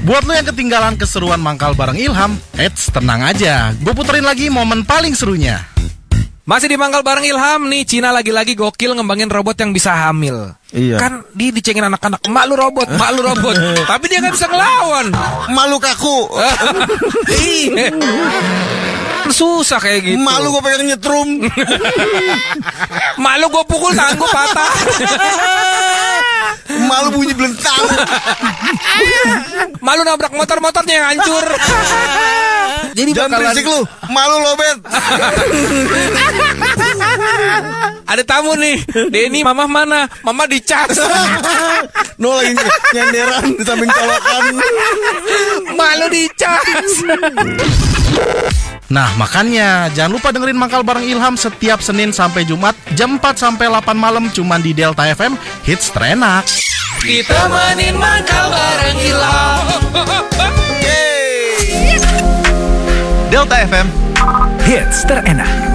Buat lo yang ketinggalan keseruan mangkal bareng Ilham, tenang aja, gue puterin lagi momen paling serunya. Masih di mangkal bareng Ilham nih, Cina lagi-lagi gokil ngembangin robot yang bisa hamil. Iya. Kan dia dicengin anak-anak, mak lu robot. Tapi dia gak bisa ngelawan. Malu kaku. Iya. Susah kayak gitu. Malu gue pengen nyetrum. Malu gue pukul tangan gue patah. Malu bunyi belentang. Malu nabrak motornya yang hancur. Jadi Jangan berisik lu. Malu lobet. Ada tamu nih. Denny, mama mana? Mama dicas. No lagi nyenderan di samping colokan. Malu dicas. Nah makanya jangan lupa dengerin mangkal bareng Ilham setiap Senin sampai Jumat jam 4 sampai 8 malam cuman di Delta FM, hits terenak. Kita mainin mangkal bareng Ilham. Delta FM, hits terenak.